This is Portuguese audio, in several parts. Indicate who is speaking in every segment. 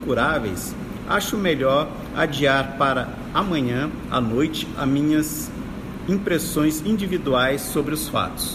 Speaker 1: curáveis, acho melhor adiar para amanhã à noite as minhas impressões individuais sobre os fatos.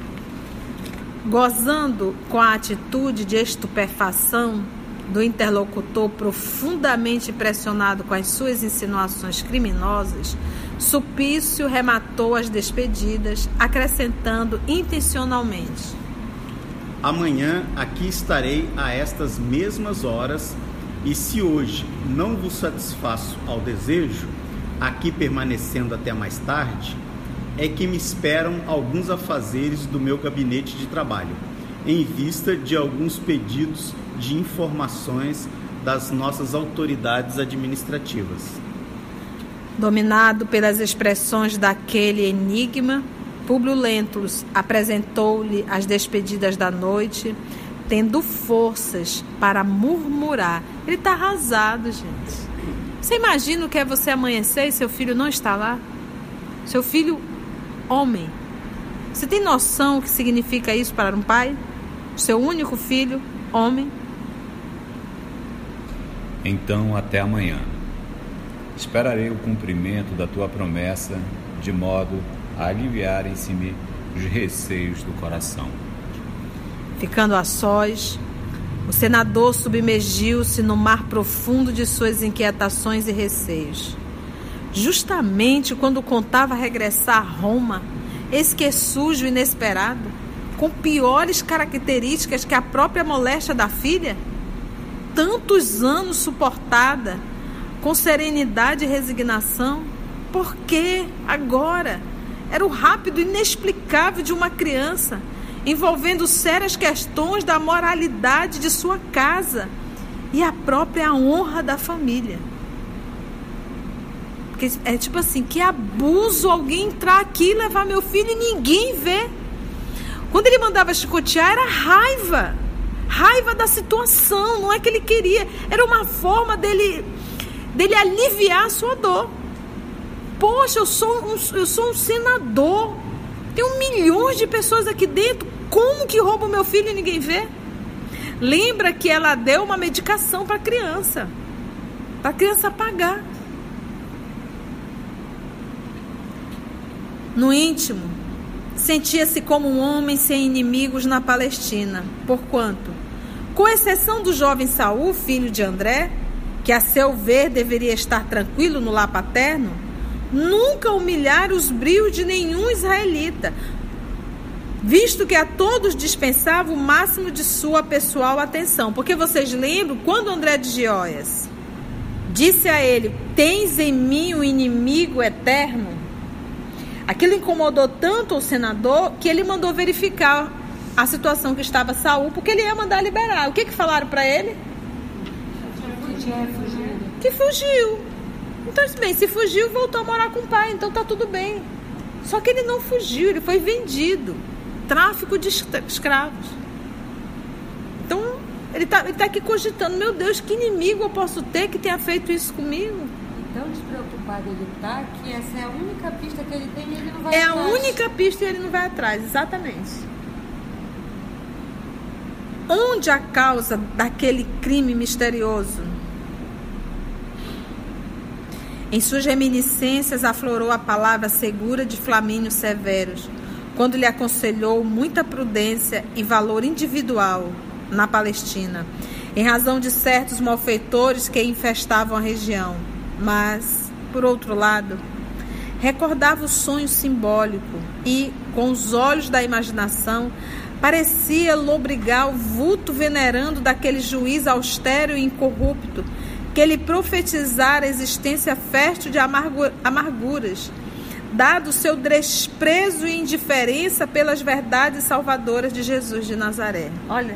Speaker 2: Gozando com a atitude de estupefação do interlocutor profundamente impressionado com as suas insinuações criminosas, Sulpício rematou as despedidas, acrescentando intencionalmente:
Speaker 1: Amanhã aqui estarei a estas mesmas horas, e se hoje não vos satisfaço ao desejo, aqui permanecendo até mais tarde, é que me esperam alguns afazeres do meu gabinete de trabalho, em vista de alguns pedidos de informações das nossas autoridades administrativas.
Speaker 2: Dominado pelas expressões daquele enigma, Públio Lentulus apresentou-lhe as despedidas da noite, tendo forças para murmurar. Ele está arrasado, gente. Você imagina o que é você amanhecer e seu filho não está lá? Seu filho, homem. Você tem noção o que significa isso para um pai? Seu único filho, homem.
Speaker 3: Então, até amanhã. Esperarei o cumprimento da tua promessa, de modo a aliviarem-se-me os receios do coração.
Speaker 2: Ficando a sós, o senador submergiu-se no mar profundo de suas inquietações e receios. Justamente quando contava regressar a Roma, eis que surge o inesperado, com piores características que a própria moléstia da filha, tantos anos suportada, com serenidade e resignação. Por que agora? Era o rápido e inexplicável de uma criança, envolvendo sérias questões da moralidade de sua casa e a própria honra da família. Porque é tipo assim, que abuso alguém entrar aqui e levar meu filho e ninguém vê. Quando ele mandava chicotear, era raiva da situação, não é que ele queria, era uma forma dele aliviar a sua dor. Poxa, eu sou um senador, tem milhões de pessoas aqui dentro, como que rouba o meu filho e ninguém vê? Lembra que ela deu uma medicação para a criança pagar. No íntimo, sentia-se como um homem sem inimigos na Palestina, porquanto, com exceção do jovem Saul, filho de André, que a seu ver deveria estar tranquilo no lar paterno, nunca humilhara os brios de nenhum israelita, visto que a todos dispensava o máximo de sua pessoal atenção. Porque vocês lembram quando André de Gióias disse a ele: tens em mim um inimigo eterno? Aquilo incomodou tanto o senador que ele mandou verificar a situação que estava Saul, porque ele ia mandar liberar. O que falaram para ele? Que fugiu. Então, bem, se fugiu, voltou a morar com o pai, então tá tudo bem. Só que ele não fugiu, ele foi vendido. Tráfico de escravos. Então, ele tá aqui cogitando: meu Deus, que inimigo eu posso ter que tenha feito isso comigo?
Speaker 4: Tão despreocupado ele tá, que essa é a única pista que ele tem e ele não vai
Speaker 2: atrás. É
Speaker 4: a
Speaker 2: única pista e ele não vai atrás, exatamente. Onde a causa daquele crime misterioso? Em suas reminiscências aflorou a palavra segura de Flamínio Severus, quando lhe aconselhou muita prudência e valor individual na Palestina, em razão de certos malfeitores que infestavam a região. Mas, por outro lado, recordava o sonho simbólico e, com os olhos da imaginação, parecia lobrigar o vulto venerando daquele juiz austero e incorrupto que lhe profetizara a existência fértil de amarguras, dado seu desprezo e indiferença pelas verdades salvadoras de Jesus de Nazaré. Olha,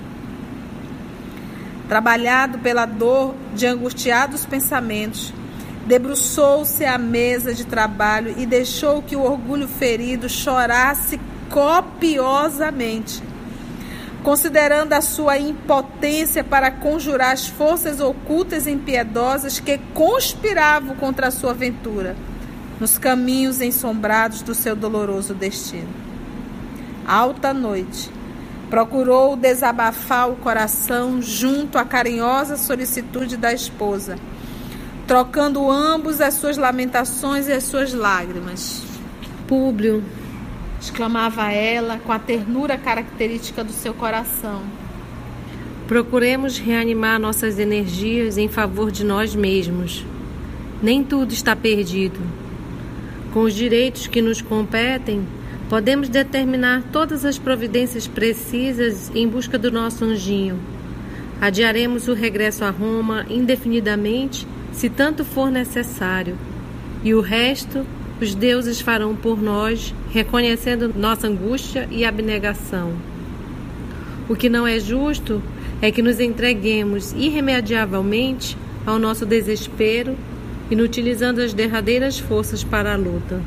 Speaker 2: trabalhado pela dor de angustiados pensamentos, debruçou-se à mesa de trabalho e deixou que o orgulho ferido chorasse copiosamente, considerando a sua impotência para conjurar as forças ocultas e impiedosas que conspiravam contra a sua ventura, nos caminhos ensombrados do seu doloroso destino. Alta noite, Procurou desabafar o coração junto à carinhosa solicitude da esposa, trocando ambos as suas lamentações e as suas lágrimas.
Speaker 5: Públio,
Speaker 2: exclamava ela com a ternura característica do seu coração,
Speaker 5: procuremos reanimar nossas energias em favor de nós mesmos. Nem tudo está perdido. Com os direitos que nos competem, podemos determinar todas as providências precisas em busca do nosso anjinho. Adiaremos o regresso a Roma indefinidamente, se tanto for necessário. E o resto, os deuses farão por nós, reconhecendo nossa angústia e abnegação. O que não é justo é que nos entreguemos irremediavelmente ao nosso desespero, inutilizando as derradeiras forças para a luta.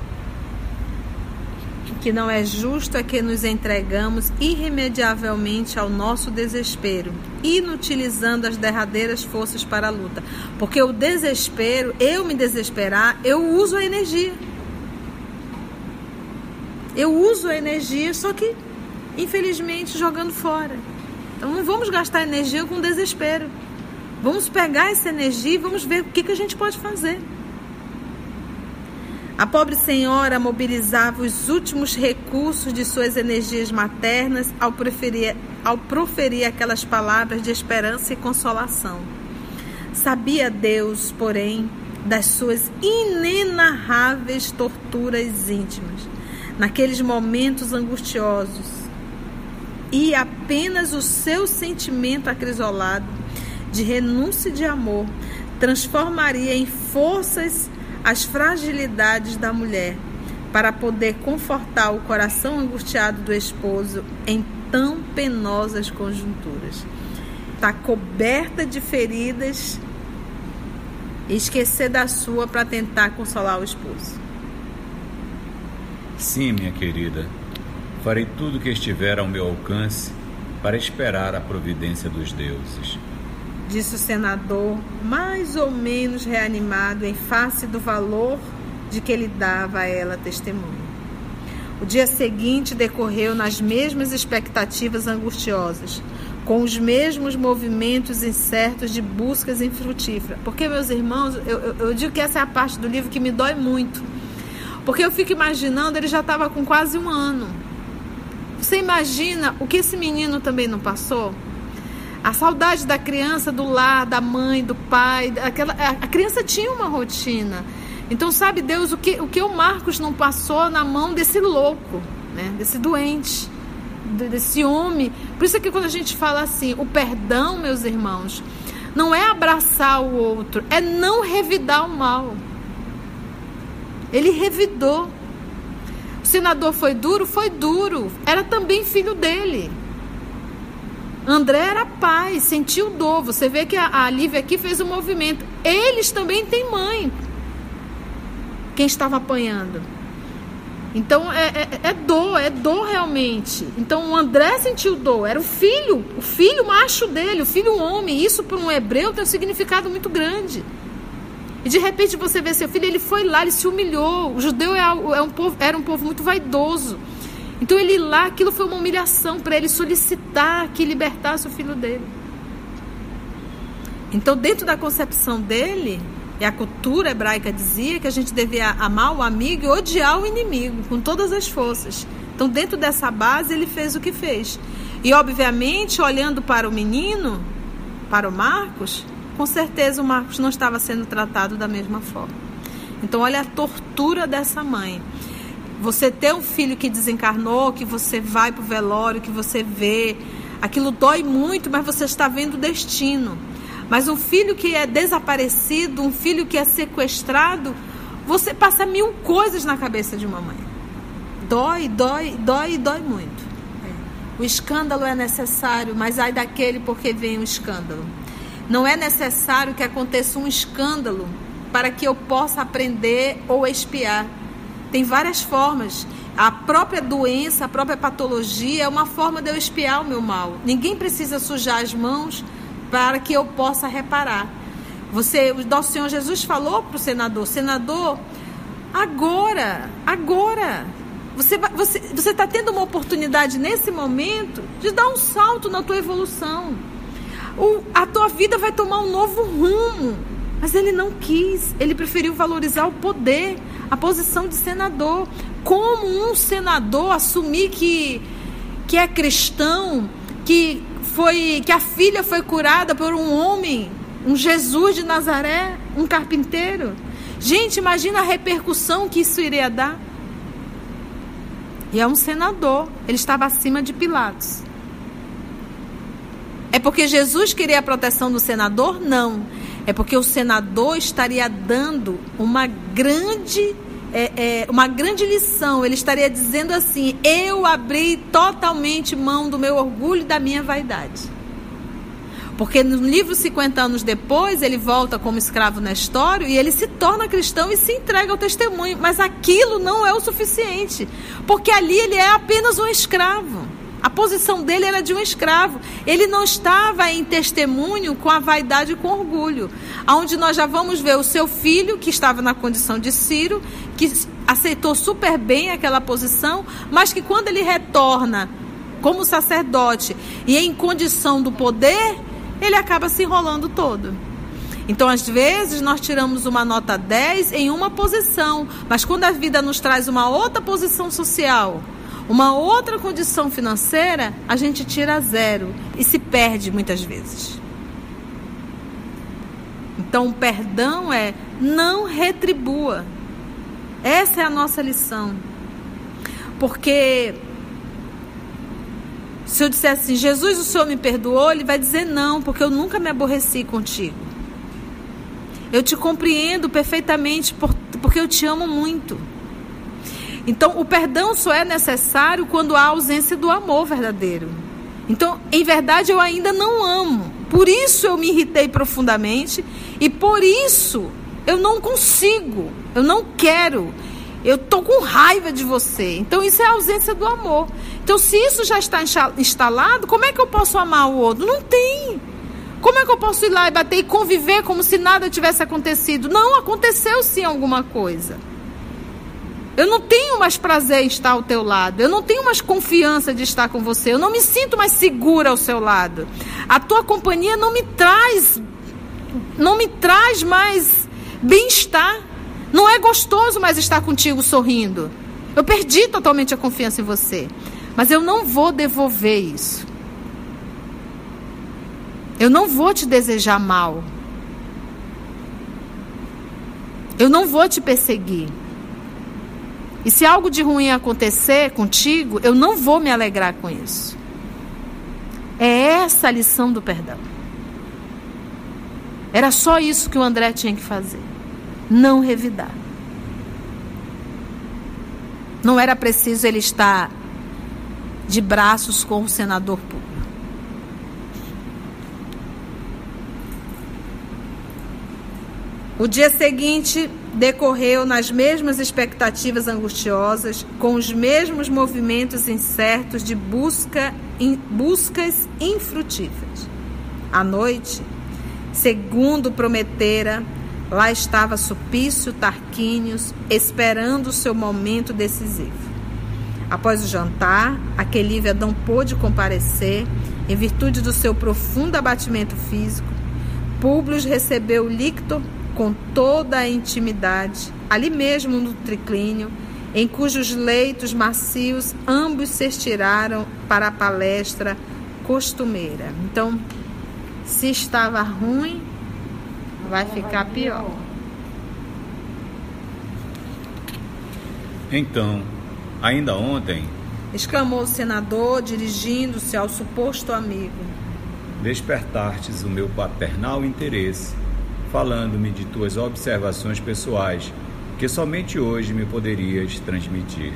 Speaker 2: O que não é justo é que nos entregamos irremediavelmente ao nosso desespero, inutilizando as derradeiras forças para a luta. Porque o desespero, eu me desesperar, eu uso a energia. Eu uso a energia, só que, infelizmente, jogando fora. Então não vamos gastar energia com desespero. Vamos pegar essa energia e vamos ver o que a gente pode fazer. A pobre senhora mobilizava os últimos recursos de suas energias maternas ao proferir aquelas palavras de esperança e consolação. Sabia Deus, porém, das suas inenarráveis torturas íntimas, naqueles momentos angustiosos, e apenas o seu sentimento acrisolado de renúncia e de amor transformaria em forças as fragilidades da mulher para poder confortar o coração angustiado do esposo em tão penosas conjunturas. Está coberta de feridas e esquecer da sua para tentar consolar o esposo.
Speaker 3: Sim, minha querida, farei tudo o que estiver ao meu alcance para esperar a providência dos deuses,
Speaker 2: disse o senador, mais ou menos reanimado em face do valor de que ele dava a ela testemunho. O dia seguinte decorreu nas mesmas expectativas angustiosas, com os mesmos movimentos incertos de buscas infrutíferas. Porque, meus irmãos, eu digo que essa é a parte do livro que me dói muito. Porque eu fico imaginando, ele já estava com quase 1 ano. Você imagina o que esse menino também não passou? A saudade da criança, do lar, da mãe, do pai. A criança tinha uma rotina. Então, sabe Deus, o que o Marcos não passou na mão desse louco, né? Desse doente, desse homem. Por isso é que quando a gente fala assim, o perdão, meus irmãos, não é abraçar o outro, é não revidar o mal. Ele revidou. O senador foi duro? Foi duro. Era também filho dele. André era pai, sentiu dor. Você vê que a Lívia aqui fez um movimento. Eles também têm mãe. Quem estava apanhando. Então é dor realmente. Então o André sentiu dor. Era o filho macho dele, o filho homem. Isso para um hebreu tem um significado muito grande. E de repente você vê seu filho, ele foi lá, ele se humilhou. O judeu era um povo muito vaidoso. Então ele ir lá, aquilo foi uma humilhação para ele solicitar que libertasse o filho dele. Então dentro da concepção dele, e a cultura hebraica dizia que a gente devia amar o amigo e odiar o inimigo, com todas as forças. Então dentro dessa base ele fez o que fez. E obviamente olhando para o menino, para o Marcos, com certeza o Marcos não estava sendo tratado da mesma forma. Então olha a tortura dessa mãe. Você ter um filho que desencarnou, que você vai para o velório, que você vê, aquilo dói muito, mas você está vendo o destino. Mas um filho que é desaparecido, um filho que é sequestrado, você passa 1000 coisas na cabeça de uma mãe. Dói muito. O escândalo é necessário, mas ai daquele porque vem o escândalo. Não é necessário que aconteça um escândalo para que eu possa aprender ou expiar. Tem várias formas. A própria doença, a própria patologia é uma forma de eu expiar o meu mal. Ninguém precisa sujar as mãos para que eu possa reparar. O nosso Senhor Jesus falou para o senador, agora, Você está tendo uma oportunidade nesse momento de dar um salto na tua evolução. A tua vida vai tomar um novo rumo. Mas ele não quis. Ele preferiu valorizar o poder, a posição de senador. Como um senador assumir que é cristão, que a filha foi curada por um homem, um Jesus de Nazaré, um carpinteiro? Gente, imagina a repercussão que isso iria dar. E é um senador, ele estava acima de Pilatos. É porque Jesus queria a proteção do senador? Não. É porque o senador estaria dando uma grande lição. Ele estaria dizendo assim: eu abri totalmente mão do meu orgulho e da minha vaidade. Porque no livro 50 anos depois, ele volta como escravo Nestório e ele se torna cristão e se entrega ao testemunho. Mas aquilo não é o suficiente, porque ali ele é apenas um escravo. A posição dele era de um escravo. Ele não estava em testemunho com a vaidade e com orgulho. Onde nós já vamos ver o seu filho, que estava na condição de Ciro, que aceitou super bem aquela posição, mas que quando ele retorna como sacerdote e em condição do poder, ele acaba se enrolando todo. Então, às vezes, nós tiramos uma nota 10 em uma posição, mas quando a vida nos traz uma outra posição social, uma outra condição financeira, a gente tira 0 e se perde muitas vezes. Então, o perdão é: não retribua. Essa é a nossa lição. Porque se eu disser assim: Jesus, o Senhor me perdoou, ele vai dizer: não, porque eu nunca me aborreci contigo. Eu te compreendo perfeitamente porque eu te amo muito. Então, o perdão só é necessário quando há ausência do amor verdadeiro. Então, em verdade, eu ainda não amo. Por isso eu me irritei profundamente e por isso eu não consigo, eu não quero, eu estou com raiva de você. Então, isso é a ausência do amor. Então, se isso já está instalado, como é que eu posso amar o outro? Não tem. Como é que eu posso ir lá e bater e conviver como se nada tivesse acontecido? Não, aconteceu sim alguma coisa. Eu não tenho mais prazer em estar ao teu lado. Eu não tenho mais confiança de estar com você. Eu não me sinto mais segura ao seu lado. A tua companhia não me traz mais bem-estar. Não é gostoso mais estar contigo sorrindo. Eu perdi totalmente a confiança em você. Mas eu não vou devolver isso. Eu não vou te desejar mal. Eu não vou te perseguir. E se algo de ruim acontecer contigo, eu não vou me alegrar com isso. É essa a lição do perdão. Era só isso que o André tinha que fazer. Não revidar. Não era preciso ele estar de braços com o senador público. O dia seguinte decorreu nas mesmas expectativas angustiosas, com os mesmos movimentos incertos de buscas infrutíferas. À noite, segundo prometera, lá estava Sulpício Tarquínios, esperando o seu momento decisivo. Após o jantar, Aquelívia não pôde comparecer, em virtude do seu profundo abatimento físico. Públio recebeu Lictor com toda a intimidade, ali mesmo no triclínio, em cujos leitos macios ambos se estiraram para a palestra costumeira. Então, se estava ruim, vai ficar pior.
Speaker 3: Então, ainda ontem,
Speaker 2: exclamou o senador, dirigindo-se ao suposto amigo,
Speaker 3: despertastes o meu paternal interesse, falando-me de tuas observações pessoais, que somente hoje me poderias transmitir.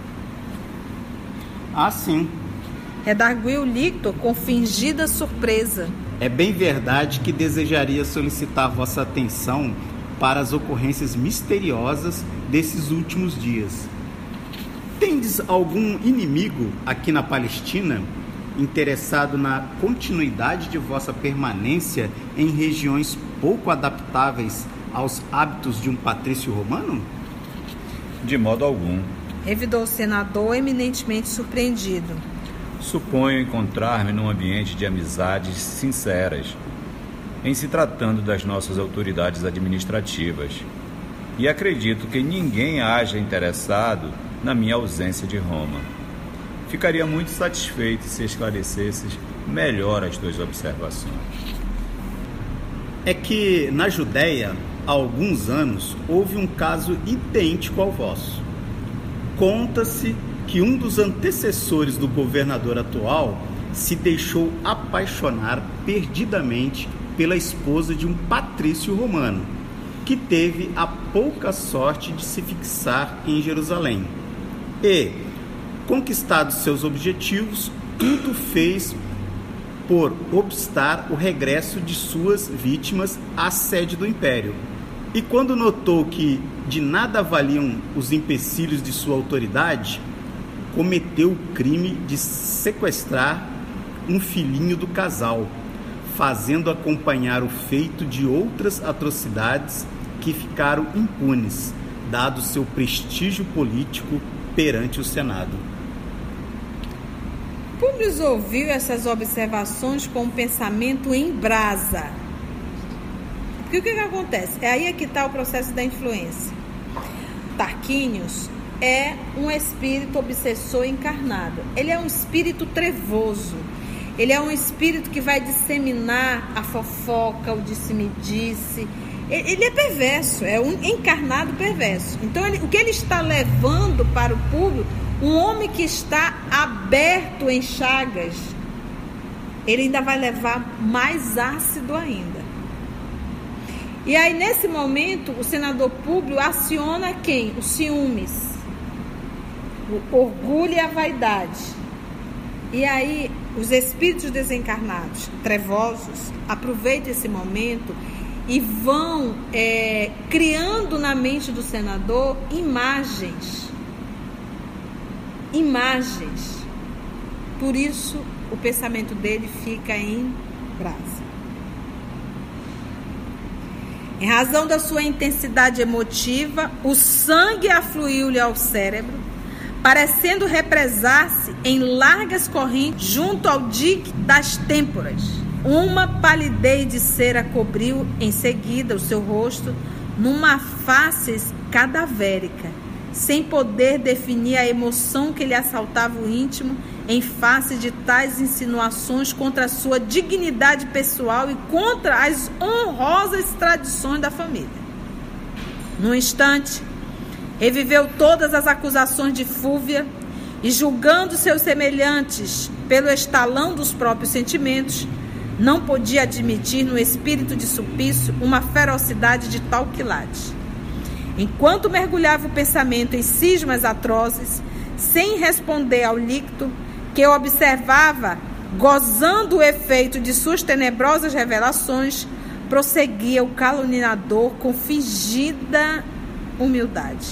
Speaker 1: Ah, sim.
Speaker 2: Redarguiu Lictor com fingida surpresa.
Speaker 1: É bem verdade que desejaria solicitar vossa atenção para as ocorrências misteriosas desses últimos dias. Tendes algum inimigo aqui na Palestina interessado na continuidade de vossa permanência em regiões pouco adaptáveis aos hábitos de um patrício romano?
Speaker 3: De modo algum.
Speaker 2: revidou o senador, eminentemente surpreendido.
Speaker 3: Suponho encontrar-me num ambiente de amizades sinceras, em se tratando das nossas autoridades administrativas, e acredito que ninguém haja interessado na minha ausência de Roma. Ficaria muito satisfeito se esclarecesses melhor as tuas observações.
Speaker 1: É que na Judéia, há alguns anos, houve um caso idêntico ao vosso. Conta-se que um dos antecessores do governador atual se deixou apaixonar perdidamente pela esposa de um patrício romano, que teve a pouca sorte de se fixar em Jerusalém. E, conquistados seus objetivos, tudo fez por obstar o regresso de suas vítimas à sede do império. E quando notou que de nada valiam os empecilhos de sua autoridade, cometeu o crime de sequestrar um filhinho do casal, fazendo acompanhar o feito de outras atrocidades que ficaram impunes, dado seu prestígio político perante o Senado.
Speaker 2: Públio ouviu essas observações com um pensamento em brasa. Porque o que acontece? É aí que está o processo da influência. Tarquínios é um espírito obsessor encarnado. Ele é um espírito trevoso. Ele é um espírito que vai disseminar a fofoca, o disse-me-disse. Ele é perverso, é um encarnado perverso. Então, o que ele está levando para o público, um homem que está aberto em chagas, ele ainda vai levar mais ácido ainda. E aí, nesse momento, o senador Públio aciona quem? Os ciúmes, o orgulho e a vaidade. E aí, os espíritos desencarnados, trevosos, aproveitam esse momento e vão criando na mente do senador imagens. Por isso, o pensamento dele fica em brasa. Em razão da sua intensidade emotiva, o sangue afluiu-lhe ao cérebro, parecendo represar-se em largas correntes junto ao dique das têmporas. Uma palidez de cera cobriu em seguida o seu rosto numa face cadavérica, sem poder definir a emoção que lhe assaltava o íntimo em face de tais insinuações contra a sua dignidade pessoal e contra as honrosas tradições da família. Num instante, reviveu todas as acusações de Fúvia e, julgando seus semelhantes pelo estalão dos próprios sentimentos, não podia admitir no espírito de Sulpício uma ferocidade de tal quilate. Enquanto mergulhava o pensamento em cismas atrozes, sem responder ao líquido que o observava, gozando o efeito de suas tenebrosas revelações, prosseguia o caluniador com fingida humildade.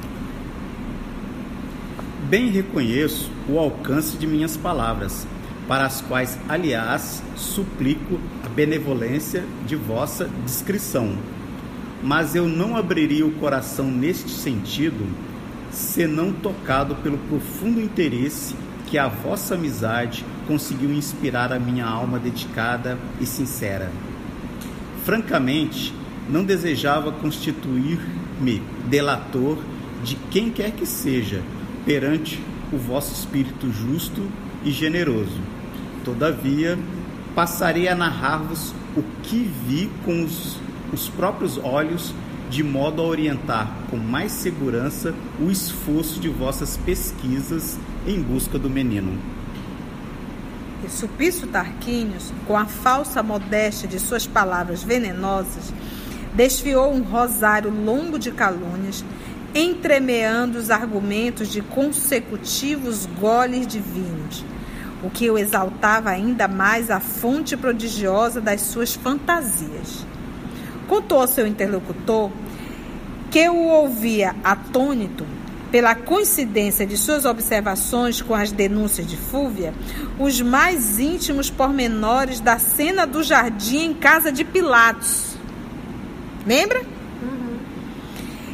Speaker 1: Bem reconheço o alcance de minhas palavras, para as quais, aliás, suplico a benevolência de vossa discrição. Mas eu não abriria o coração neste sentido, senão tocado pelo profundo interesse que a vossa amizade conseguiu inspirar a minha alma dedicada e sincera. Francamente, não desejava constituir-me delator de quem quer que seja perante o vosso espírito justo e generoso. Todavia, passarei a narrar-vos o que vi com os próprios olhos, de modo a orientar com mais segurança o esforço de vossas pesquisas em busca do menino.
Speaker 2: E Sulpício Tarquínios, com a falsa modéstia de suas palavras venenosas, desfiou um rosário longo de calúnias, entremeando os argumentos de consecutivos goles de vinhos, o que o exaltava ainda mais a fonte prodigiosa das suas fantasias. Contou ao seu interlocutor, que o ouvia atônito pela coincidência de suas observações com as denúncias de Fúvia, os mais íntimos pormenores da cena do jardim em casa de Pilatos. Lembra?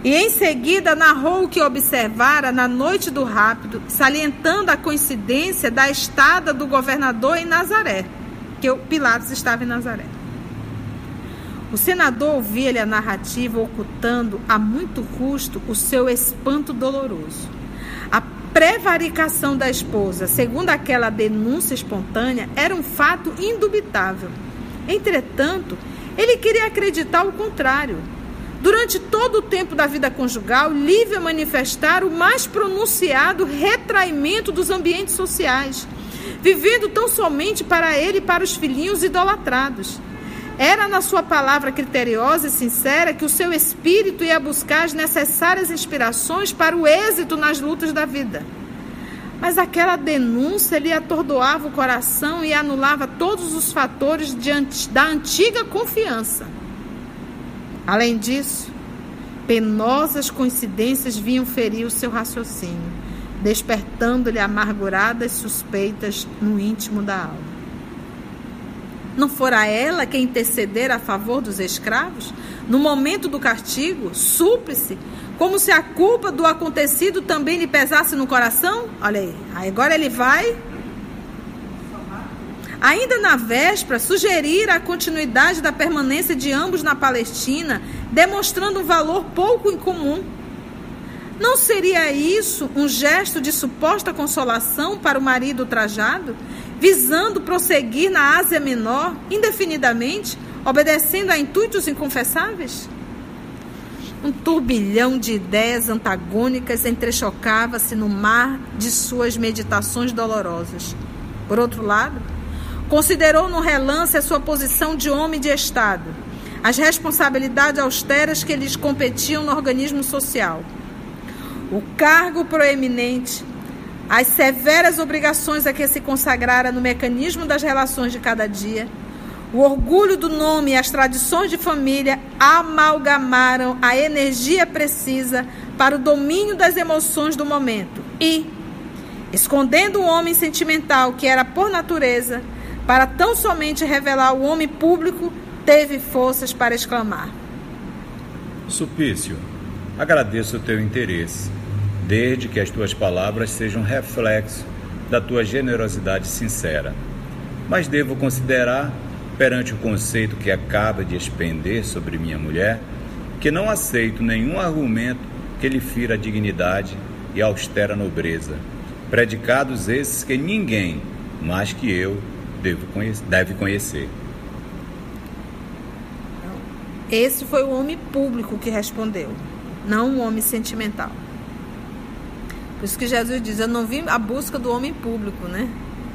Speaker 2: E em seguida narrou o que observara na noite do rapto, salientando a coincidência da estada do governador em Nazaré, que Pilatos estava em Nazaré. O senador ouvia-lhe a narrativa, ocultando a muito custo o seu espanto doloroso. A prevaricação da esposa, segundo aquela denúncia espontânea, era um fato indubitável. Entretanto, ele queria acreditar o contrário. Durante todo o tempo da vida conjugal, Lívia manifestara o mais pronunciado retraimento dos ambientes sociais, vivendo tão somente para ele e para os filhinhos idolatrados. Era na sua palavra criteriosa e sincera que o seu espírito ia buscar as necessárias inspirações para o êxito nas lutas da vida. Mas aquela denúncia lhe atordoava o coração e anulava todos os fatores da antiga confiança. Além disso, penosas coincidências vinham ferir o seu raciocínio, despertando-lhe amarguradas suspeitas no íntimo da alma. Não fora ela quem intercedera a favor dos escravos? No momento do castigo, súplice, como se a culpa do acontecido também lhe pesasse no coração? Olha aí, agora ele vai... Ainda na véspera, sugerir a continuidade da permanência de ambos na Palestina, demonstrando um valor pouco incomum. Não seria isso um gesto de suposta consolação para o marido ultrajado, visando prosseguir na Ásia Menor, indefinidamente, obedecendo a intuitos inconfessáveis? Um turbilhão de ideias antagônicas entrechocava-se no mar de suas meditações dolorosas. Por outro lado, considerou no relance a sua posição de homem de Estado, as responsabilidades austeras que lhes competiam no organismo social, o cargo proeminente, as severas obrigações a que se consagrara no mecanismo das relações de cada dia, o orgulho do nome e as tradições de família amalgamaram a energia precisa para o domínio das emoções do momento e, escondendo o homem sentimental que era por natureza, para tão somente revelar o homem público, teve forças para exclamar:
Speaker 3: Sulpício, agradeço o teu interesse, desde que as tuas palavras sejam reflexo da tua generosidade sincera. Mas devo considerar, perante o conceito que acaba de expender sobre minha mulher, que não aceito nenhum argumento que lhe fira a dignidade e a austera nobreza, predicados esses que ninguém, mais que eu, deve conhecer.
Speaker 2: Esse foi o homem público que respondeu, não o homem sentimental. Por isso que Jesus diz: eu não vim à busca do homem público, né?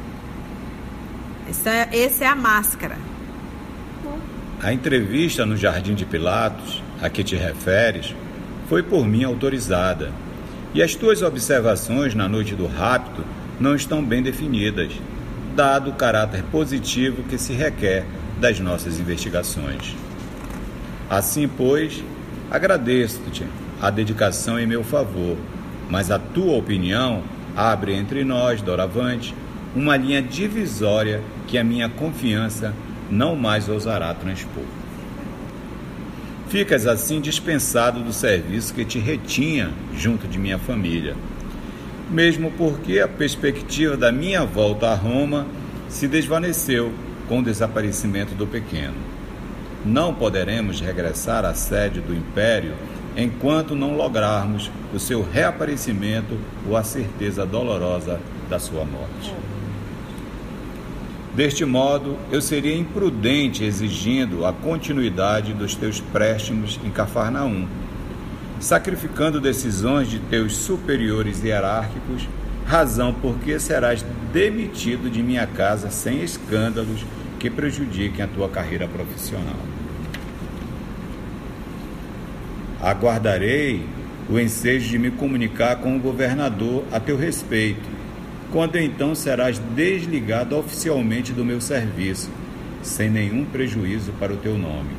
Speaker 2: Essa é a máscara.
Speaker 3: A entrevista no Jardim de Pilatos, a que te referes, foi por mim autorizada, e as tuas observações na noite do rapto não estão bem definidas, dado o caráter positivo que se requer das nossas investigações. Assim, pois, agradeço-te a dedicação em meu favor, mas a tua opinião abre entre nós, doravante, uma linha divisória que a minha confiança não mais ousará transpor. Ficas assim dispensado do serviço que te retinha junto de minha família, mesmo porque a perspectiva da minha volta a Roma se desvaneceu com o desaparecimento do pequeno. Não poderemos regressar à sede do Império enquanto não lograrmos o seu reaparecimento ou a certeza dolorosa da sua morte. Deste modo, eu seria imprudente exigindo a continuidade dos teus préstimos em Cafarnaum, sacrificando decisões de teus superiores hierárquicos, razão porque serás demitido de minha casa sem escândalos que prejudiquem a tua carreira profissional. Aguardarei o ensejo de me comunicar com o governador a teu respeito, quando então serás desligado oficialmente do meu serviço, sem nenhum prejuízo para o teu nome.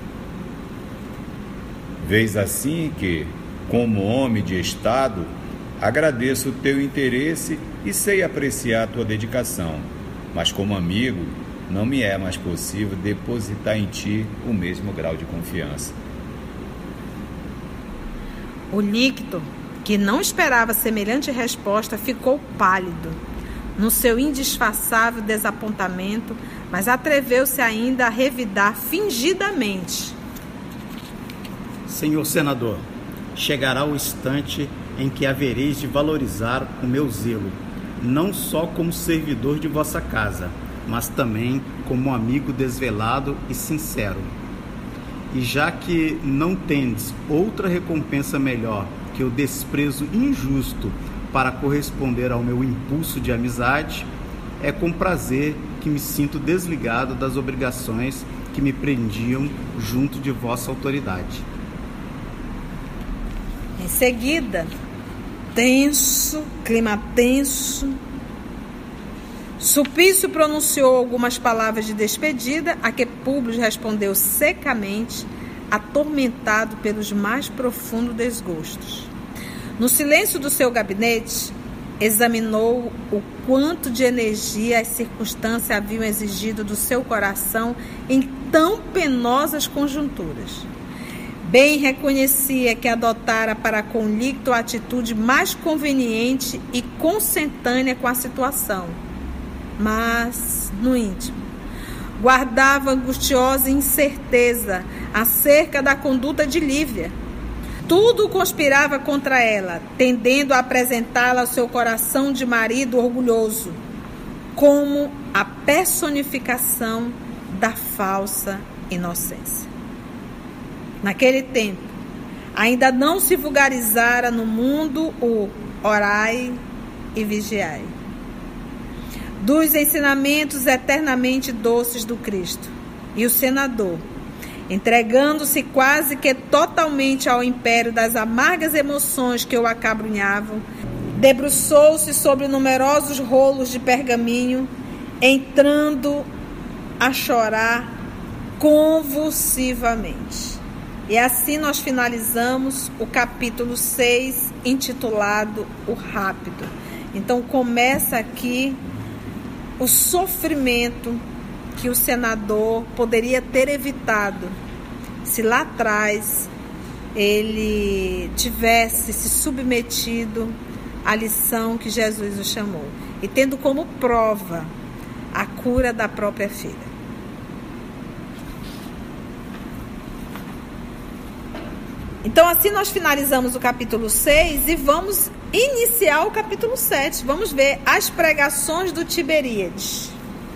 Speaker 3: Vês assim que, como homem de Estado, agradeço o teu interesse e sei apreciar a tua dedicação, mas como amigo, não me é mais possível depositar em ti o mesmo grau de confiança.
Speaker 2: O Licto, que não esperava semelhante resposta, ficou pálido no seu indisfarçável desapontamento, mas atreveu-se ainda a revidar fingidamente:
Speaker 1: Senhor senador, chegará o instante em que havereis de valorizar o meu zelo, não só como servidor de vossa casa, mas também como amigo desvelado e sincero. E já que não tendes outra recompensa melhor que o desprezo injusto para corresponder ao meu impulso de amizade, é com prazer que me sinto desligado das obrigações que me prendiam junto de vossa autoridade.
Speaker 2: Em seguida, clima tenso, Sulpício pronunciou algumas palavras de despedida, a que Públio respondeu secamente, atormentado pelos mais profundos desgostos. No silêncio do seu gabinete, examinou o quanto de energia as circunstâncias haviam exigido do seu coração em tão penosas conjunturas. Bem reconhecia que adotara para com Licto a atitude mais conveniente e consentânea com a situação, mas, no íntimo, guardava angustiosa incerteza acerca da conduta de Lívia. Tudo conspirava contra ela, tendendo a apresentá-la ao seu coração de marido orgulhoso, como a personificação da falsa inocência. Naquele tempo, ainda não se vulgarizara no mundo o orai e vigiai, dos ensinamentos eternamente doces do Cristo. E o senador, entregando-se quase que totalmente ao império das amargas emoções que o acabrunhavam, debruçou-se sobre numerosos rolos de pergaminho, entrando a chorar convulsivamente. E assim nós finalizamos o capítulo 6, intitulado O Rápido. Então começa aqui o sofrimento que o senador poderia ter evitado se lá atrás ele tivesse se submetido à lição que Jesus o chamou, e tendo como prova a cura da própria filha. Então assim nós finalizamos o capítulo 6 e vamos iniciar o capítulo 7. Vamos ver as pregações do Tiberíades.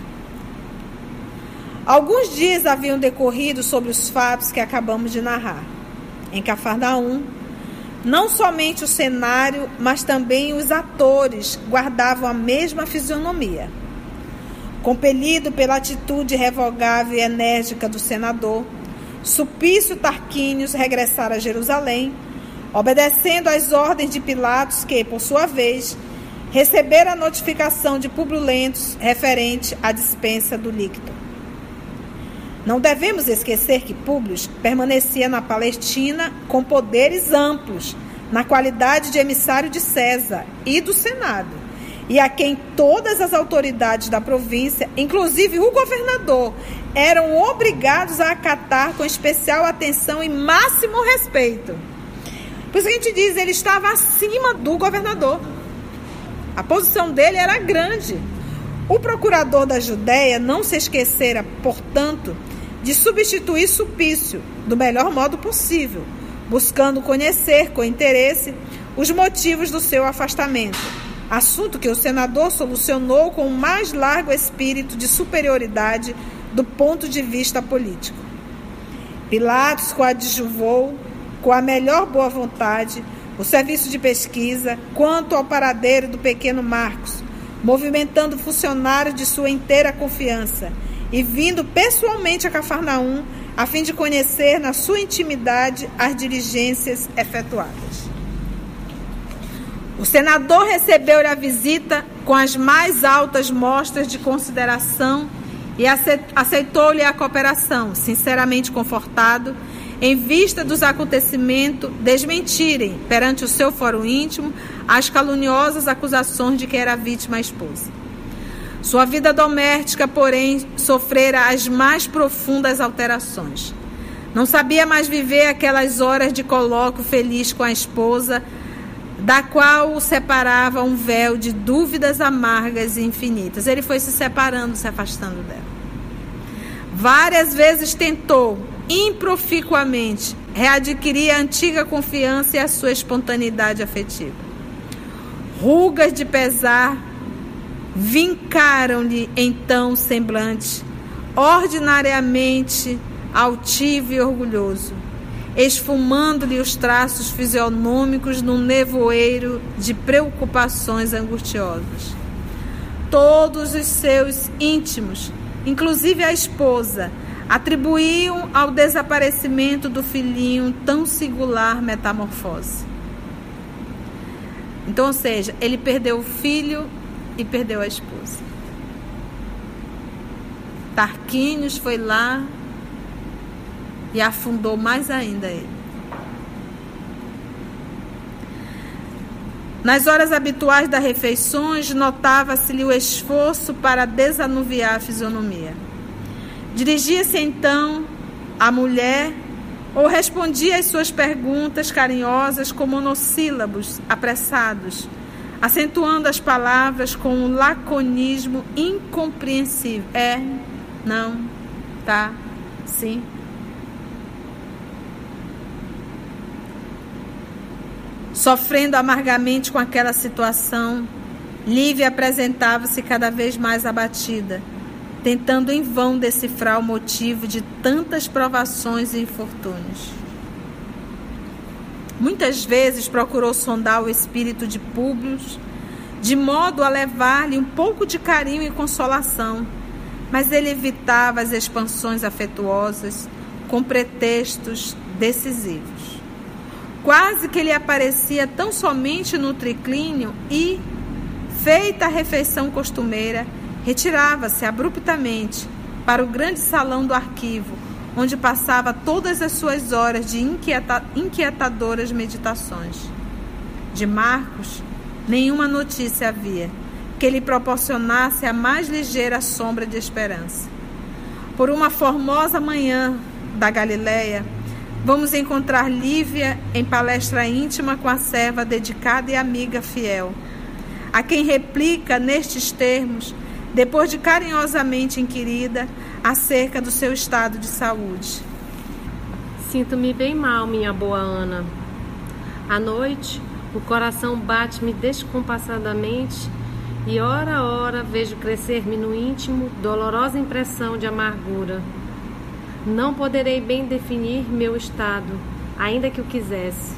Speaker 2: Alguns dias haviam decorrido sobre os fatos que acabamos de narrar. Em Cafarnaum, não somente o cenário, mas também os atores guardavam a mesma fisionomia. Compelido pela atitude revogável e enérgica do senador, Sulpício Tarquínios regressara a Jerusalém, obedecendo às ordens de Pilatos, que, por sua vez, recebera a notificação de Públio Lentulus referente à dispensa do Licto. Não devemos esquecer que Públio permanecia na Palestina com poderes amplos, na qualidade de emissário de César e do Senado, e a quem todas as autoridades da província, inclusive o governador, eram obrigados a acatar com especial atenção e máximo respeito. Por isso que a gente diz, ele estava acima do governador. A posição dele era grande. O procurador da Judéia não se esquecera, portanto, de substituir Sulpício do melhor modo possível, buscando conhecer com interesse os motivos do seu afastamento, assunto que o senador solucionou com o mais largo espírito de superioridade do ponto de vista político. Pilatos coadjuvou com a melhor boa vontade o serviço de pesquisa quanto ao paradeiro do pequeno Marcos, movimentando funcionários de sua inteira confiança e vindo pessoalmente a Cafarnaum a fim de conhecer na sua intimidade as diligências efetuadas. O senador recebeu-lhe a visita com as mais altas mostras de consideração e aceitou-lhe a cooperação, sinceramente confortado, em vista dos acontecimentos desmentirem, perante o seu fórum íntimo, as caluniosas acusações de que era vítima a esposa. Sua vida doméstica, porém, sofrera as mais profundas alterações. Não sabia mais viver aquelas horas de colóquio feliz com a esposa, da qual o separava um véu de dúvidas amargas e infinitas. Ele foi se separando, se afastando dela. Várias vezes tentou, improficuamente, readquirir a antiga confiança e a sua espontaneidade afetiva. Rugas de pesar vincaram-lhe então o semblante, ordinariamente altivo e orgulhoso, esfumando-lhe os traços fisionômicos num nevoeiro de preocupações angustiosas. Todos os seus íntimos, inclusive a esposa, atribuíam ao desaparecimento do filhinho tão singular metamorfose. Então, ou seja, ele perdeu o filho e perdeu a esposa. Tarquínios foi lá e afundou mais ainda ele. Nas horas habituais das refeições, notava-se-lhe o esforço para desanuviar a fisionomia. Dirigia-se então à mulher ou respondia às suas perguntas carinhosas com monossílabos apressados, acentuando as palavras com um laconismo incompreensível. É, não, tá, sim. Sofrendo amargamente com aquela situação, Lívia apresentava-se cada vez mais abatida, tentando em vão decifrar o motivo de tantas provações e infortúnios. Muitas vezes procurou sondar o espírito de Públio, de modo a levar-lhe um pouco de carinho e consolação, mas ele evitava as expansões afetuosas com pretextos decisivos. Quase que ele aparecia tão somente no triclínio e, feita a refeição costumeira, retirava-se abruptamente para o grande salão do arquivo, onde passava todas as suas horas de inquietadoras meditações. De Marcos, nenhuma notícia havia que lhe proporcionasse a mais ligeira sombra de esperança. Por uma formosa manhã da Galileia, vamos encontrar Lívia em palestra íntima com a serva dedicada e amiga fiel, a quem replica nestes termos, depois de carinhosamente inquirida acerca do seu estado de saúde.
Speaker 5: Sinto-me bem mal, minha boa Ana. À noite, o coração bate-me descompassadamente e, ora a ora, vejo crescer-me no íntimo dolorosa impressão de amargura. Não poderei bem definir meu estado, ainda que o quisesse.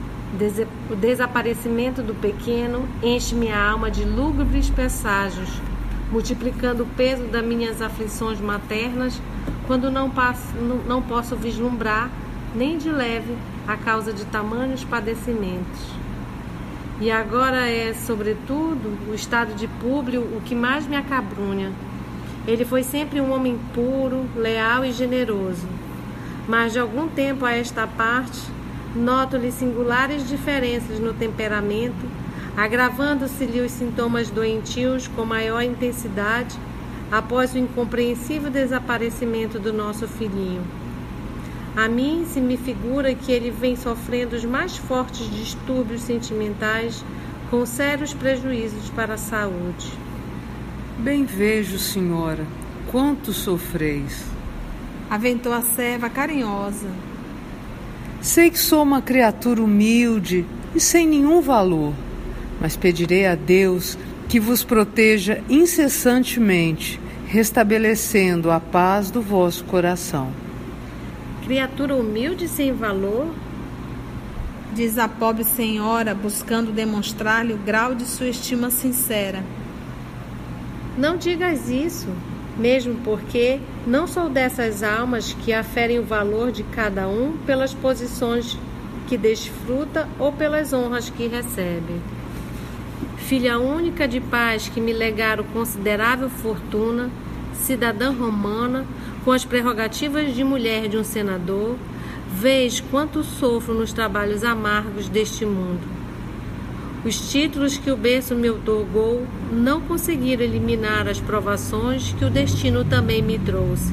Speaker 5: O desaparecimento do pequeno enche minha alma de lúgubres presságios, multiplicando o peso das minhas aflições maternas, quando não posso vislumbrar, nem de leve, a causa de tamanhos padecimentos. E agora é, sobretudo, o estado de Públio o que mais me acabrunha. Ele foi sempre um homem puro, leal e generoso. Mas de algum tempo a esta parte, noto-lhe singulares diferenças no temperamento, agravando-se-lhe os sintomas doentios com maior intensidade após o incompreensível desaparecimento do nosso filhinho. A mim se me figura que ele vem sofrendo os mais fortes distúrbios sentimentais com sérios prejuízos para a saúde.
Speaker 6: Bem vejo, senhora, quanto sofreis.
Speaker 2: Aventou a serva carinhosa.
Speaker 6: Sei que sou uma criatura humilde e sem nenhum valor, mas pedirei a Deus que vos proteja incessantemente, restabelecendo a paz do vosso coração.
Speaker 5: Criatura humilde e sem valor?
Speaker 2: Diz a pobre senhora, buscando demonstrar-lhe o grau de sua estima sincera.
Speaker 5: Não digas isso, mesmo porque não sou dessas almas que aferem o valor de cada um pelas posições que desfruta ou pelas honras que recebe. Filha única de pais que me legaram considerável fortuna, cidadã romana, com as prerrogativas de mulher de um senador, vês quanto sofro nos trabalhos amargos deste mundo. Os títulos que o berço me outorgou não conseguiram eliminar as provações que o destino também me trouxe,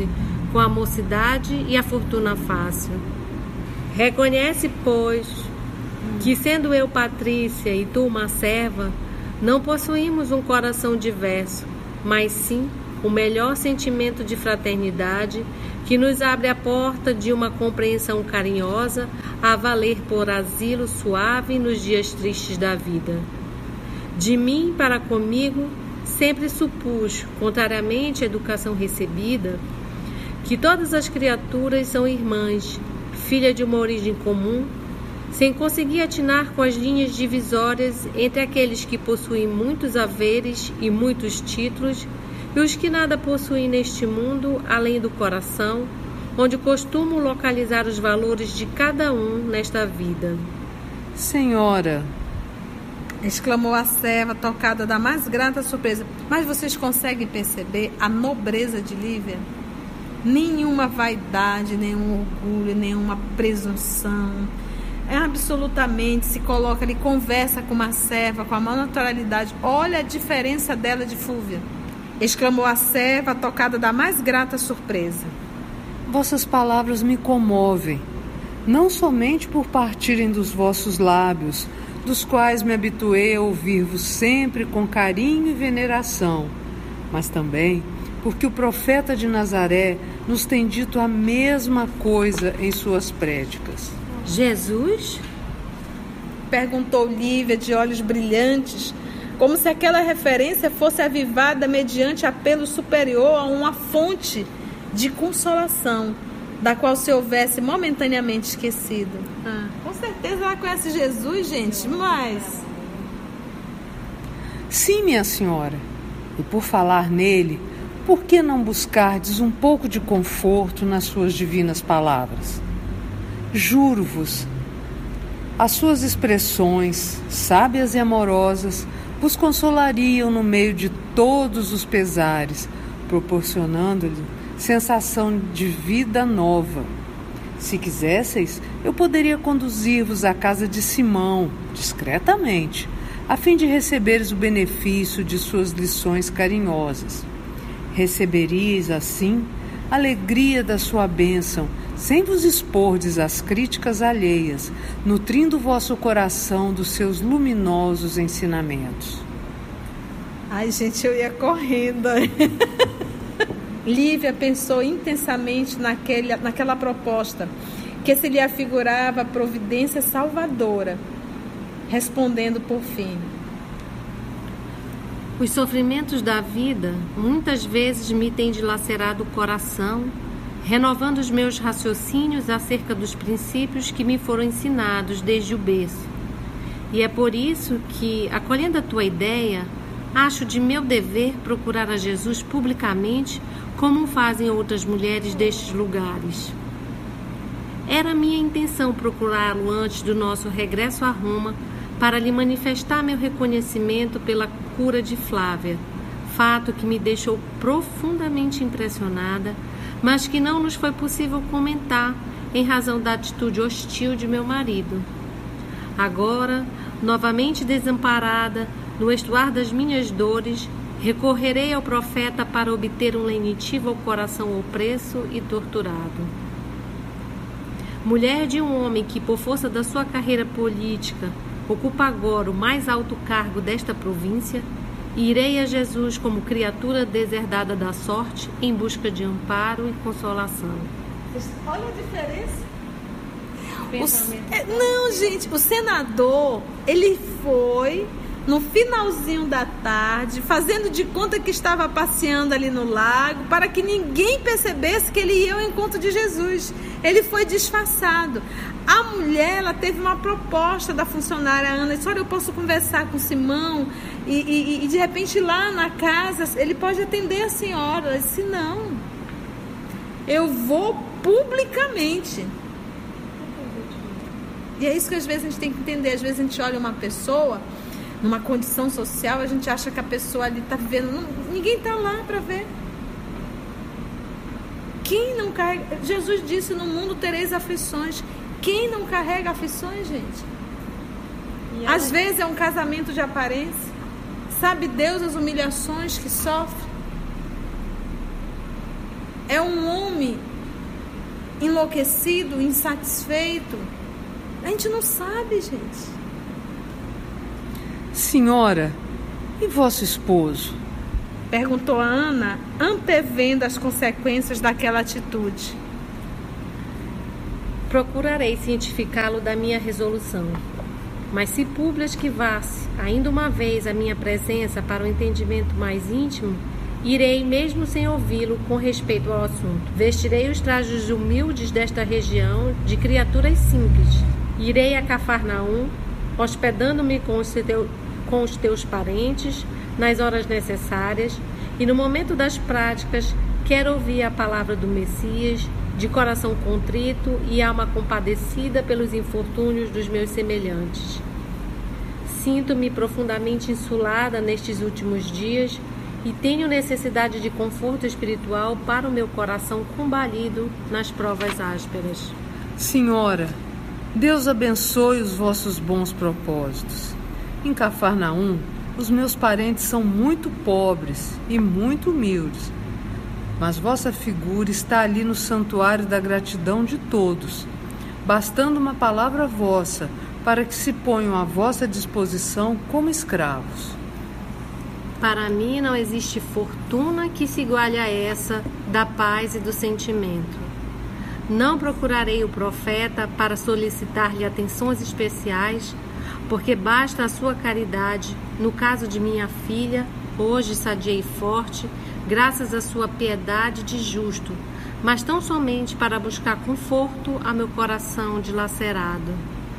Speaker 5: com a mocidade e a fortuna fácil. Reconhece, pois, que sendo eu Patrícia e tu uma serva, não possuímos um coração diverso, mas sim o melhor sentimento de fraternidade que nos abre a porta de uma compreensão carinhosa a valer por asilo suave nos dias tristes da vida. De mim para comigo, sempre supus, contrariamente à educação recebida, que todas as criaturas são irmãs, filhas de uma origem comum, sem conseguir atinar com as linhas divisórias entre aqueles que possuem muitos haveres e muitos títulos e os que nada possuem neste mundo além do coração, onde costumo localizar os valores de cada um nesta vida.
Speaker 6: Senhora,
Speaker 2: exclamou a serva, tocada da mais grata surpresa. Mas vocês conseguem perceber a nobreza de Lívia? Nenhuma vaidade, nenhum orgulho, nenhuma presunção. Absolutamente se coloca ali, conversa com uma serva com a maior naturalidade. Olha a diferença dela de Fúvia, exclamou a serva, tocada da mais grata surpresa.
Speaker 6: Vossas palavras me comovem, não somente por partirem dos vossos lábios, dos quais me habituei a ouvir-vos sempre com carinho e veneração, mas também porque o profeta de Nazaré nos tem dito a mesma coisa em suas prédicas.
Speaker 5: Jesus?
Speaker 2: Perguntou Lívia, de olhos brilhantes, como se aquela referência fosse avivada mediante apelo superior a uma fonte de consolação, da qual se houvesse momentaneamente esquecido. Com certeza ela conhece Jesus, gente, mas...
Speaker 6: Sim, minha senhora. E por falar nele, por que não buscardes um pouco de conforto nas suas divinas palavras? Juro-vos, as suas expressões, sábias e amorosas, vos consolariam no meio de todos os pesares, proporcionando-lhe sensação de vida nova. Se quisesseis, eu poderia conduzir-vos à casa de Simão, discretamente, a fim de receberes o benefício de suas lições carinhosas. Receberíeis, assim, a alegria da sua bênção, sem vos expordes às críticas alheias, nutrindo vosso coração dos seus luminosos ensinamentos.
Speaker 2: Ai, gente, eu ia correndo. Lívia pensou intensamente naquela proposta, que se lhe afigurava a providência salvadora, respondendo por fim:
Speaker 5: os sofrimentos da vida muitas vezes me têm dilacerado o coração, renovando os meus raciocínios acerca dos princípios que me foram ensinados desde o berço. E é por isso que, acolhendo a tua ideia, acho de meu dever procurar a Jesus publicamente, como fazem outras mulheres destes lugares. Era minha intenção procurá-lo antes do nosso regresso a Roma, para lhe manifestar meu reconhecimento pela cura de Flávia, fato que me deixou profundamente impressionada, mas que não nos foi possível comentar em razão da atitude hostil de meu marido. Agora, novamente desamparada, no estuar das minhas dores, recorrerei ao profeta para obter um lenitivo ao coração opresso e torturado. Mulher de um homem que, por força da sua carreira política, ocupa agora o mais alto cargo desta província, irei a Jesus como criatura deserdada da sorte em busca de amparo e consolação.
Speaker 2: Olha a diferença. Não, gente, o senador, ele foi no finalzinho da tarde, fazendo de conta que estava passeando ali no lago, para que ninguém percebesse que ele ia ao encontro de Jesus. Ele foi disfarçado. A mulher, ela teve uma proposta da funcionária Ana, disse: olha, eu posso conversar com Simão e de repente lá na casa ele pode atender a senhora. Ela disse: não, eu vou publicamente. E é isso que às vezes a gente tem que entender. Às vezes a gente olha uma pessoa numa condição social, a gente acha que a pessoa ali está vivendo. Não, ninguém está lá para ver. Quem não carrega... Jesus disse: no mundo tereis aflições. Quem não carrega aflições, gente? Às vezes é um casamento de aparência. Sabe Deus as humilhações que sofre? é um homem enlouquecido, insatisfeito? A gente não sabe, gente.
Speaker 6: Senhora, e vosso esposo?
Speaker 2: Perguntou a Ana, antevendo as consequências daquela atitude.
Speaker 5: Procurarei cientificá-lo da minha resolução. Mas se Públio esquivasse ainda uma vez a minha presença para um entendimento mais íntimo, irei, mesmo sem ouvi-lo, com respeito ao assunto. Vestirei os trajes humildes desta região de criaturas simples. Irei a Cafarnaum, hospedando-me com os teus parentes nas horas necessárias, e no momento das práticas quero ouvir a palavra do Messias, de coração contrito e alma compadecida pelos infortúnios dos meus semelhantes. Sinto-me profundamente insulada nestes últimos dias e tenho necessidade de conforto espiritual para o meu coração combalido nas provas ásperas.
Speaker 6: Senhora, Deus abençoe os vossos bons propósitos. Em Cafarnaum, os meus parentes são muito pobres e muito humildes, mas vossa figura está ali no santuário da gratidão de todos, bastando uma palavra vossa para que se ponham à vossa disposição como escravos.
Speaker 5: Para mim não existe fortuna que se iguale a essa da paz e do sentimento. Não procurarei o profeta para solicitar-lhe atenções especiais, porque basta a sua caridade, no caso de minha filha, hoje sadia e forte, graças à sua piedade de justo, mas tão somente para buscar conforto a meu coração dilacerado.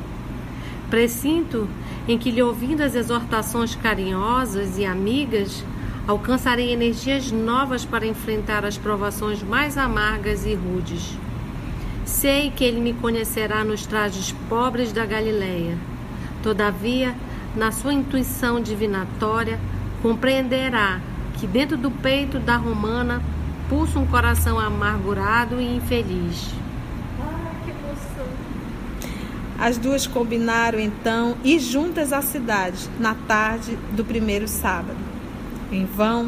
Speaker 5: Presinto em que, lhe ouvindo as exortações carinhosas e amigas, alcançarei energias novas para enfrentar as provações mais amargas e rudes. Sei que ele me conhecerá nos trajes pobres da Galileia. Todavia, na sua intuição divinatória, compreenderá que dentro do peito da romana pulsa um coração amargurado e infeliz.
Speaker 2: Que emoção! As duas combinaram então ir juntas à cidade na tarde do primeiro sábado. Em vão,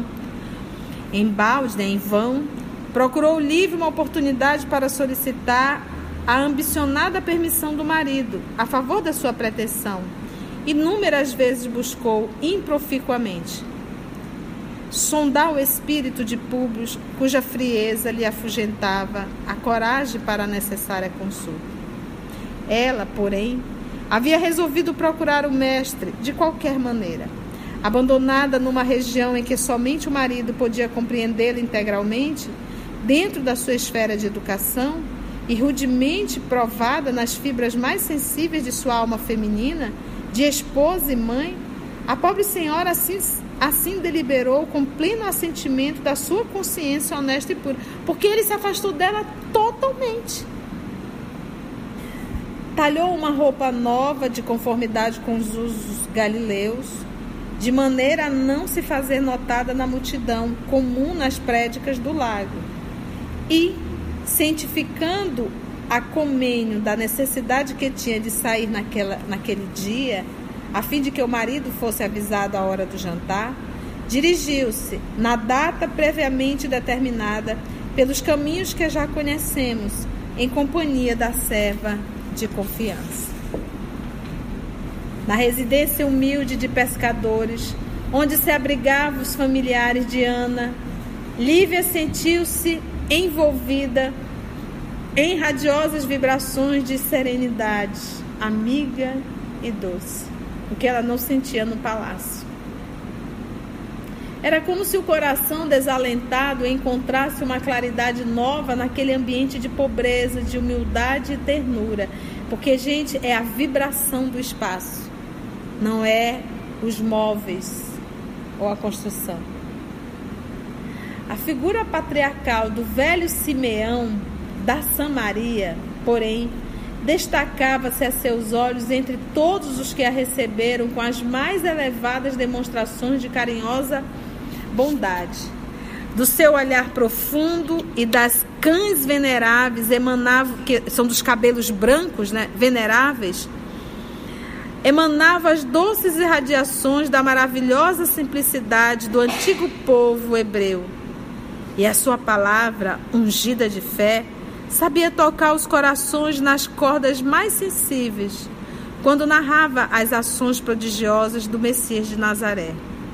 Speaker 2: procurou livre uma oportunidade para solicitar a ambicionada permissão do marido a favor da sua pretensão. Inúmeras vezes buscou improficuamente sondar o espírito de Públio, cuja frieza lhe afugentava a coragem para a necessária consulta. Ela, porém, havia resolvido procurar o mestre de qualquer maneira. Abandonada numa região em que somente o marido podia compreendê-la integralmente, dentro da sua esfera de educação, e rudemente provada nas fibras mais sensíveis de sua alma feminina, de esposa e mãe, a pobre senhora assim deliberou com pleno assentimento da sua consciência honesta e pura, porque ele se afastou dela totalmente. Talhou uma roupa nova de conformidade com os usos galileus, de maneira a não se fazer notada na multidão comum nas prédicas do lago, e, cientificando a comênio da necessidade que tinha de sair naquele dia, a fim de que o marido fosse avisado à hora do jantar, dirigiu-se, na data previamente determinada, pelos caminhos que já conhecemos, em companhia da serva de confiança. Na residência humilde de pescadores, onde se abrigavam os familiares de Ana, Lívia sentiu-se envolvida em radiosas vibrações de serenidade, amiga e doce, o que ela não sentia no palácio. Era como se o coração desalentado encontrasse uma claridade nova naquele ambiente de pobreza, de humildade e ternura, porque, gente, é a vibração do espaço, não é os móveis ou a construção. A figura patriarcal do velho Simeão da Samaria, porém, destacava-se a seus olhos entre todos os que a receberam com as mais elevadas demonstrações de carinhosa bondade. Do seu olhar profundo e das cães veneráveis emanavam, que são dos cabelos brancos, né, veneráveis, emanavam as doces irradiações da maravilhosa simplicidade do antigo povo hebreu. E a sua palavra, ungida de fé, sabia tocar os corações nas cordas mais sensíveis, quando narrava as ações prodigiosas do Messias de Nazaré.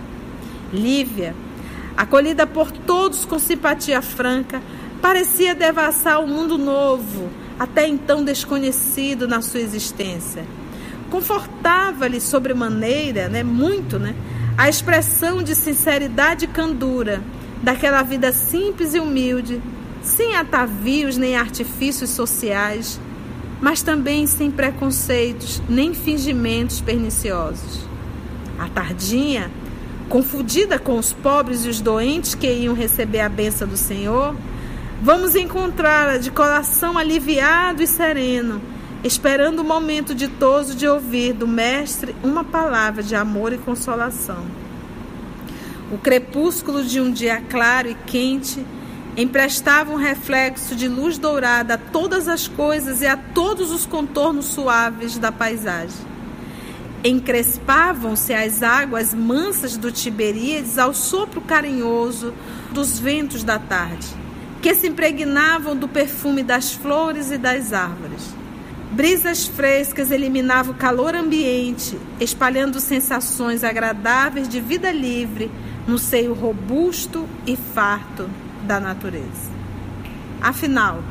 Speaker 2: Lívia, acolhida por todos com simpatia franca, parecia devassar um mundo novo, até então desconhecido na sua existência. Confortava-lhe sobremaneira, muito, a expressão de sinceridade e candura daquela vida simples e humilde, sem atavios nem artifícios sociais, mas também sem preconceitos nem fingimentos perniciosos. A tardinha, confundida com os pobres e os doentes que iam receber a bênção do Senhor, vamos encontrá-la de coração aliviado e sereno, esperando o momento ditoso de ouvir do Mestre uma palavra de amor e consolação. O crepúsculo de um dia claro e quente emprestava um reflexo de luz dourada a todas as coisas e a todos os contornos suaves da paisagem. Encrespavam-se as águas mansas do Tiberíades ao sopro carinhoso dos ventos da tarde, que se impregnavam do perfume das flores e das árvores. Brisas frescas eliminavam o calor ambiente, espalhando sensações agradáveis de vida livre no seio robusto e farto da natureza. Afinal,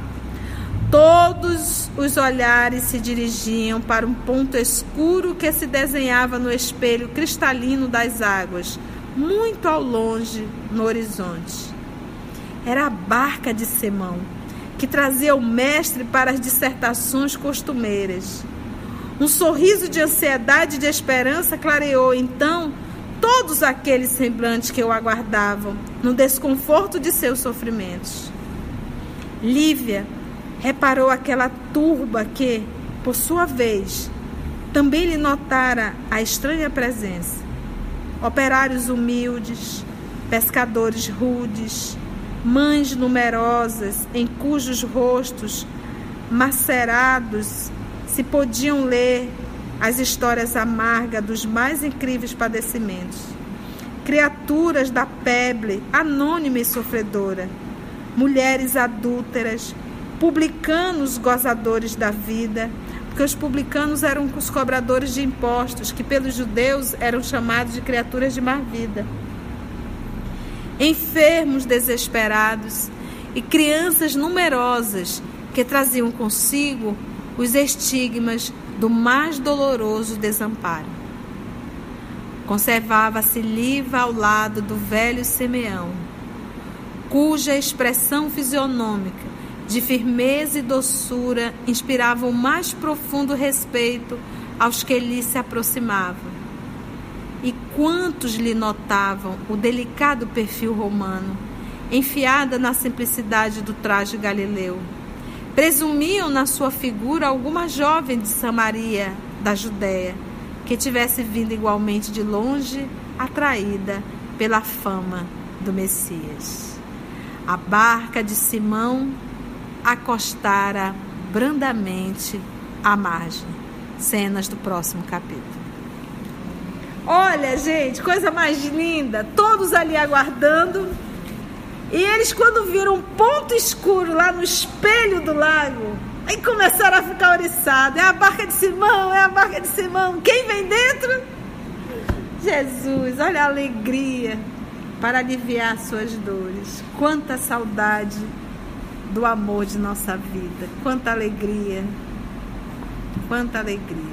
Speaker 2: todos os olhares se dirigiam para um ponto escuro que se desenhava no espelho cristalino das águas, muito ao longe no horizonte. Era a barca de Simão, que trazia o Mestre para as dissertações costumeiras. Um sorriso de ansiedade e de esperança clareou, então, todos aqueles semblantes que o aguardavam, no desconforto de seus sofrimentos. Lívia reparou aquela turba que, por sua vez, também lhe notara a estranha presença. Operários humildes, pescadores rudes, mães numerosas em cujos rostos macerados se podiam ler as histórias amargas dos mais incríveis padecimentos. Criaturas da peble, anônima e sofredora, mulheres adúlteras, publicanos gozadores da vida, porque os publicanos eram os cobradores de impostos, que pelos judeus eram chamados de criaturas de má vida. Enfermos desesperados e crianças numerosas que traziam consigo os estigmas do mais doloroso desamparo. Conservava-se Lívia ao lado do velho Simeão, cuja expressão fisionômica de firmeza e doçura inspirava o mais profundo respeito aos que lhe se aproximavam. E quantos lhe notavam o delicado perfil romano, enfiada na simplicidade do traje galileu. Presumiam na sua figura alguma jovem de Samaria, da Judéia, que tivesse vindo igualmente de longe, atraída pela fama do Messias. A barca de Simão acostara brandamente à margem. Cenas do próximo capítulo. Olha, gente, coisa mais linda, todos ali aguardando. E eles, quando viram um ponto escuro lá no espelho do lago, aí começaram a ficar oriçados. É a barca de Simão, é a barca de Simão. Quem vem dentro? Jesus, olha a alegria para aliviar suas dores. Quanta saudade do amor de nossa vida. Quanta alegria. Quanta alegria.